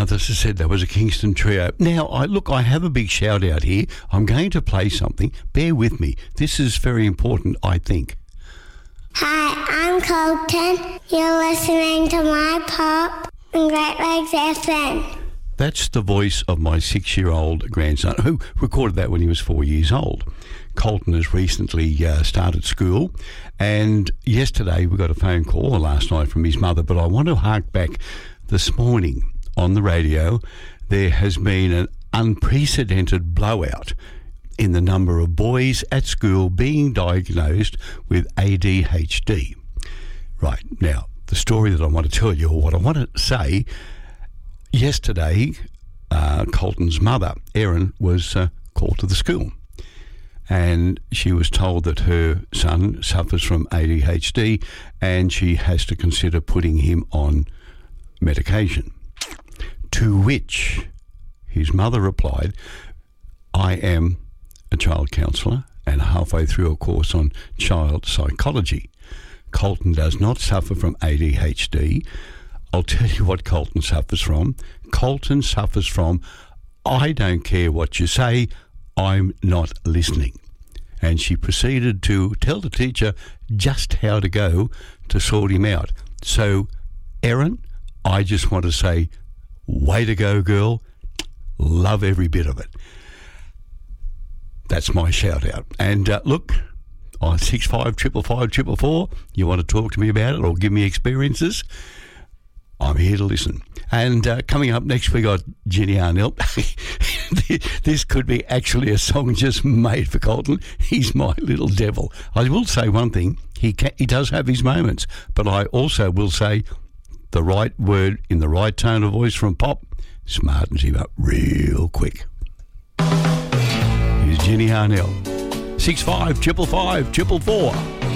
Mathis has said that was a Kingston trio. Now, I have a big shout out here. I'm going to play something. Bear with me. This is very important, I think. Hi, I'm Colton. You're listening to My Pop on Great Lakes FM. That's the voice of my 6-year-old grandson, who recorded that when he was 4 years old. Colton has recently started school, and yesterday we got a phone call, or last night, from his mother, but I want to hark back this morning on the radio. There has been an unprecedented blowout in the number of boys at school being diagnosed with ADHD. Right, now, the story that I want to tell you, or what I want to say, yesterday, Colton's mother, Erin, was called to the school, and she was told that her son suffers from ADHD and she has to consider putting him on medication. To which his mother replied, I am a child counsellor and halfway through a course on child psychology. Colton does not suffer from ADHD. I'll tell you what Colton suffers from. Colton suffers from, I don't care what you say, I'm not listening. And she proceeded to tell the teacher just how to go to sort him out. So, Erin, I just want to say, way to go, girl. Love every bit of it. That's my shout out. And look, on 65555544, you want to talk to me about it or give me experiences, I'm here to listen. And coming up next, we got Jenny Arnell. This could be actually a song just made for Colton. He's my little devil. I will say one thing. He does have his moments, but I also will say the right word in the right tone of voice from Pop smartens him up real quick. Here's Jenny Arnell. 65555444.